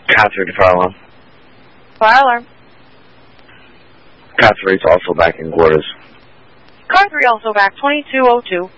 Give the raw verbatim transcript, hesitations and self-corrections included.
Car three to fire alarm. Fire alarm. Car three is also back in quarters. Car three also back, twenty-two oh two.